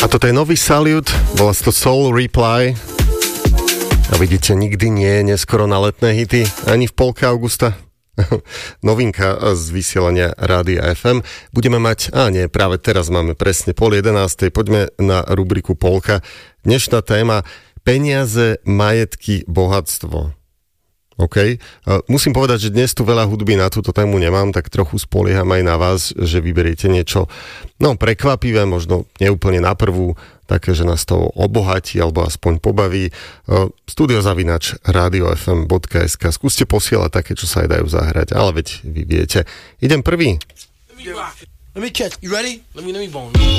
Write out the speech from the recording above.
A toto je nový Salute, volá sa to Soul Reply. A vidíte, nikdy nie je neskoro na letné hity, ani v polke augusta. Novinka z vysielania Rádia FM. Budeme mať, práve teraz máme presne 10:30, poďme na rubriku Polka. Dnešná téma: peniaze, majetky, bohatstvo. OK. Musím povedať, že dnes tu veľa hudby na túto tému nemám, tak trochu spolieham aj na vás, že vyberiete niečo prekvapivé, možno neúplne na prvú, také, že nás to obohatí alebo aspoň pobaví. studio@radiofm.sk. Skúste posielať také, čo sa aj dajú zahrať, ale veď vy viete. Idem prvý. Let me catch. You ready? Let me bone.